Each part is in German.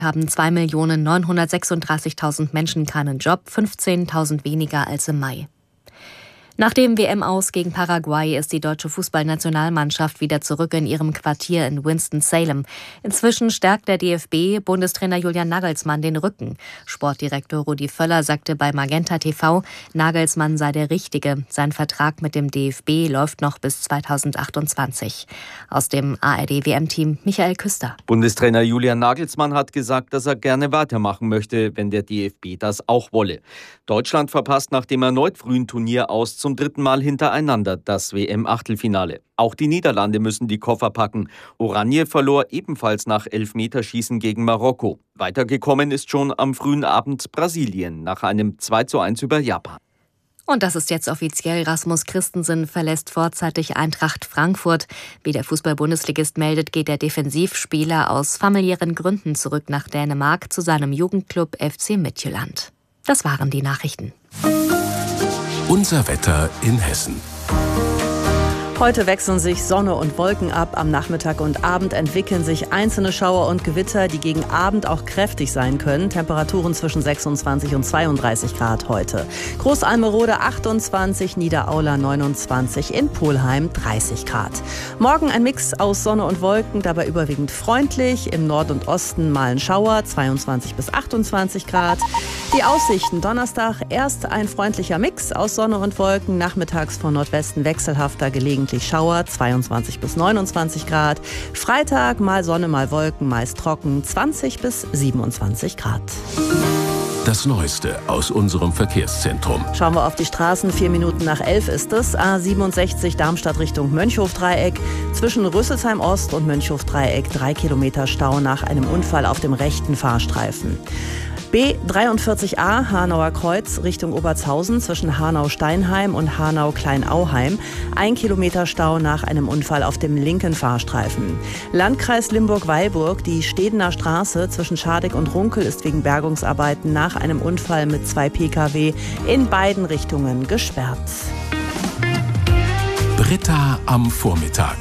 haben 2.936.000 Menschen keinen Job, 15.000 weniger als im Mai. Nach dem WM-Aus gegen Paraguay ist die deutsche Fußballnationalmannschaft wieder zurück in ihrem Quartier in Winston-Salem. Inzwischen stärkt der DFB Bundestrainer Julian Nagelsmann den Rücken. Sportdirektor Rudi Völler sagte bei Magenta TV, Nagelsmann sei der Richtige. Sein Vertrag mit dem DFB läuft noch bis 2028. Aus dem ARD-WM-Team Michael Küster. Bundestrainer Julian Nagelsmann hat gesagt, dass er gerne weitermachen möchte, wenn der DFB das auch wolle. Deutschland verpasst nach dem erneut frühen Turnier aus zum dritten Mal hintereinander das WM-Achtelfinale. Auch die Niederlande müssen die Koffer packen. Oranje verlor ebenfalls nach Elfmeterschießen gegen Marokko. Weitergekommen ist schon am frühen Abend Brasilien nach einem 2:1 über Japan. Und das ist jetzt offiziell. Rasmus Christensen verlässt vorzeitig Eintracht Frankfurt. Wie der Fußball-Bundesligist meldet, geht der Defensivspieler aus familiären Gründen zurück nach Dänemark zu seinem Jugendclub FC Midtjylland. Das waren die Nachrichten. Unser Wetter in Hessen. Heute wechseln sich Sonne und Wolken ab. Am Nachmittag und Abend entwickeln sich einzelne Schauer und Gewitter, die gegen Abend auch kräftig sein können. Temperaturen zwischen 26 und 32 Grad heute. Großalmerode 28, Niederaula 29, in Pulheim 30 Grad. Morgen ein Mix aus Sonne und Wolken, dabei überwiegend freundlich. Im Nord- und Osten mal ein Schauer, 22 bis 28 Grad. Die Aussichten: Donnerstag erst ein freundlicher Mix aus Sonne und Wolken. Nachmittags von Nordwesten wechselhafter, gelegentlich Schauer, 22 bis 29 Grad. Freitag mal Sonne, mal Wolken, meist trocken, 20 bis 27 Grad. Das Neueste aus unserem Verkehrszentrum. Schauen wir auf die Straßen. 4 Minuten nach 11 ist es. A67 Darmstadt Richtung Mönchhofdreieck. Zwischen Rüsselsheim Ost und Mönchhofdreieck 3 Kilometer Stau nach einem Unfall auf dem rechten Fahrstreifen. B43a Hanauer Kreuz Richtung Obertshausen zwischen Hanau-Steinheim und Hanau-Kleinauheim. 1 Kilometer Stau nach einem Unfall auf dem linken Fahrstreifen. Landkreis Limburg-Weilburg, die Stedener Straße zwischen Schadegg und Runkel ist wegen Bergungsarbeiten nach einem Unfall mit 2 Pkw in beiden Richtungen gesperrt. Britta am Vormittag.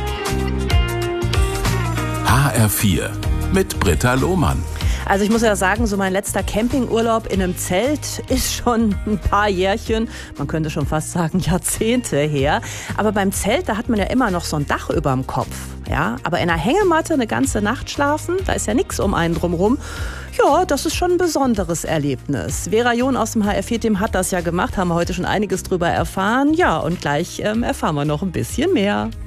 HR4 mit Britta Lohmann. Also ich muss ja sagen, so mein letzter Campingurlaub in einem Zelt ist schon ein paar Jährchen, man könnte schon fast sagen Jahrzehnte her. Aber beim Zelt, da hat man ja immer noch so ein Dach überm Kopf. Ja? Aber in einer Hängematte eine ganze Nacht schlafen, da ist ja nichts um einen drumherum. Ja, das ist schon ein besonderes Erlebnis. Vera John aus dem HR4-Team hat das ja gemacht, haben wir heute schon einiges drüber erfahren. Ja, und gleich erfahren wir noch ein bisschen mehr.